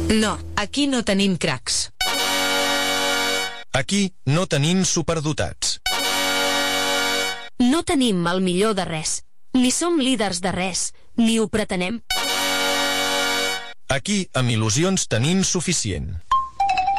No, aquí no tenim cracs. Aquí no tenim superdotats. No tenim el millor de res, ni som líders de res, ni ho pretenem. Aquí, amb il·lusions, tenim suficient.